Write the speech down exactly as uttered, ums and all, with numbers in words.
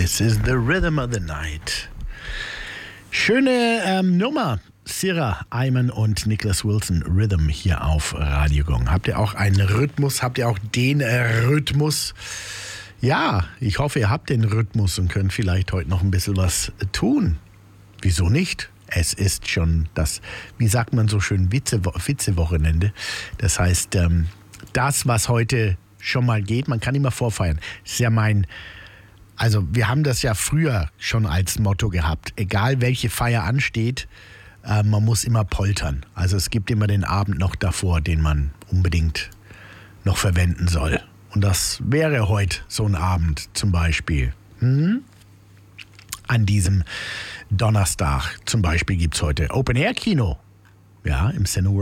This is the rhythm of the night. Schöne ähm, Nummer. Sierra, Iman und Nicholas Wilson, Rhythm hier auf Radio Gong. Habt ihr auch einen Rhythmus? Habt ihr auch den äh, Rhythmus? Ja, ich hoffe, ihr habt den Rhythmus und könnt vielleicht heute noch ein bisschen was tun. Wieso nicht? Es ist schon das, wie sagt man so schön, Witze-Wochenende. Das heißt, ähm, das, was heute schon mal geht, man kann immer vorfeiern. Das ist ja mein, also wir haben das ja früher schon als Motto gehabt. Egal welche Feier ansteht, äh, man muss immer poltern. Also es gibt immer den Abend noch davor, den man unbedingt noch verwenden soll. Und das wäre heute so ein Abend zum Beispiel. Hm? An diesem Donnerstag zum Beispiel gibt es heute Open-Air-Kino. Ja, im Cinema